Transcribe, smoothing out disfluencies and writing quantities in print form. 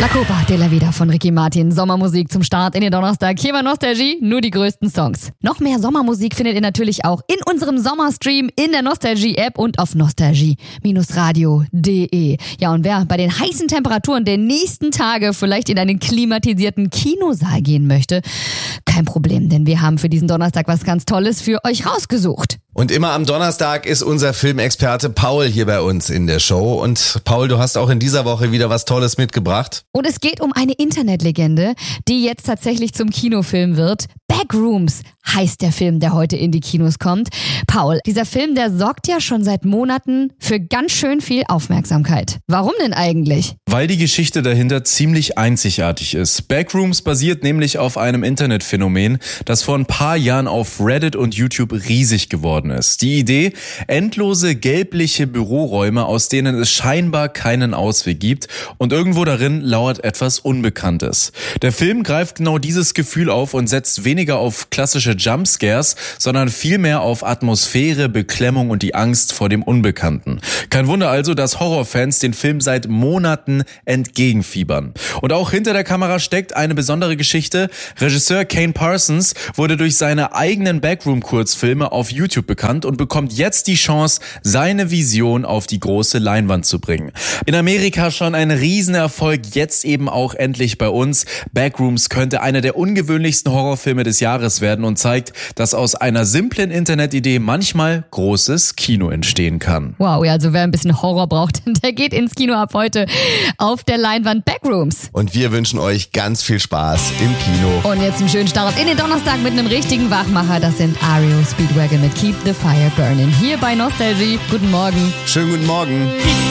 La Copa de la Vida von Ricky Martin. Sommermusik zum Start in den Donnerstag. Hier bei Nostalgie, nur die größten Songs. Noch mehr Sommermusik findet ihr natürlich auch in unserem Sommerstream in der Nostalgie-App und auf nostalgie-radio.de. Ja, und wer bei den heißen Temperaturen der nächsten Tage vielleicht in einen klimatisierten Kinosaal gehen möchte, kein Problem, denn wir haben für diesen Donnerstag was ganz Tolles für euch rausgesucht. Und immer am Donnerstag ist unser Filmexperte Paul hier bei uns in der Show. Und Paul, du hast auch in dieser Woche wieder was Tolles mitgebracht. Und es geht um eine Internetlegende, die jetzt tatsächlich zum Kinofilm wird. Backrooms heißt der Film, der heute in die Kinos kommt. Paul, dieser Film, der sorgt ja schon seit Monaten für ganz schön viel Aufmerksamkeit. Warum denn eigentlich? Weil die Geschichte dahinter ziemlich einzigartig ist. Backrooms basiert nämlich auf einem Internetphänomen, das vor ein paar Jahren auf Reddit und YouTube riesig geworden ist. Die Idee, endlose gelbliche Büroräume, aus denen es scheinbar keinen Ausweg gibt und irgendwo darin lauert etwas Unbekanntes. Der Film greift genau dieses Gefühl auf und setzt weniger auf klassische Jumpscares, sondern vielmehr auf Atmosphäre, Beklemmung und die Angst vor dem Unbekannten. Kein Wunder also, dass Horrorfans den Film seit Monaten entgegenfiebern. Und auch hinter der Kamera steckt eine besondere Geschichte. Regisseur Kane Parsons wurde durch seine eigenen Backroom-Kurzfilme auf YouTube bekannt und bekommt jetzt die Chance, seine Vision auf die große Leinwand zu bringen. In Amerika schon ein Riesenerfolg, jetzt eben auch endlich bei uns. Backrooms könnte einer der ungewöhnlichsten Horrorfilme des Jahres werden und zeigt, dass aus einer simplen Internetidee manchmal großes Kino entstehen kann. Wow, ja, also wer ein bisschen Horror braucht, der geht ins Kino ab heute auf der Leinwand Backrooms. Und wir wünschen euch ganz viel Spaß im Kino. Und jetzt einen schönen Start in den Donnerstag mit einem richtigen Wachmacher. Das sind REO Speedwagon mit Keep the Fire Burning. Hier bei Nostalgie. Guten Morgen. Schönen guten Morgen.